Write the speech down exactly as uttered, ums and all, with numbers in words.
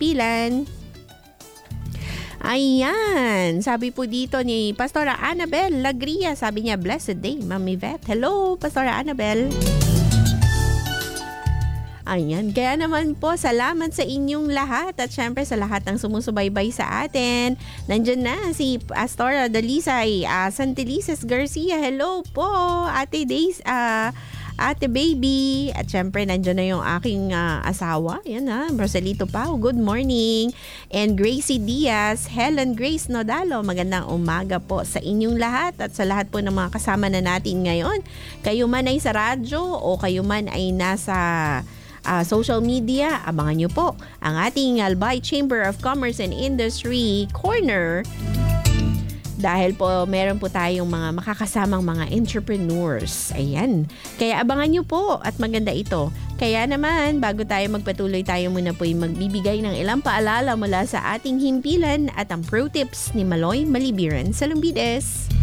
himpilan. Ayan, sabi po dito ni Pastora Annabel Lagria, sabi niya, blessed day, Mami Vet. Hello, Pastora Annabel. Ayan, kaya naman po, salamat sa inyong lahat at syempre sa lahat ng sumusubaybay sa atin. Nandyan na si Pastora Dalisay uh, Santelices Garcia. Hello po, Ate Days, uh, Ate Baby. At syempre, nandyan na yung aking uh, asawa. Yan ha, Marcelito Pao. Good morning. And Gracie Diaz, Helen Grace Nodalo. Magandang umaga po sa inyong lahat at sa lahat po ng mga kasama na natin ngayon. Kayo man ay sa radyo o kayo man ay nasa Uh, social media, abangan nyo po ang ating Albay Chamber of Commerce and Industry Corner dahil po meron po tayong mga makakasamang mga entrepreneurs. Ayan. Kaya abangan nyo po at maganda ito. Kaya naman, bago tayo magpatuloy, tayo muna po yung magbibigay ng ilang paalala mula sa ating himpilan at ang pro tips ni Maloy Malibiran sa Lumbides.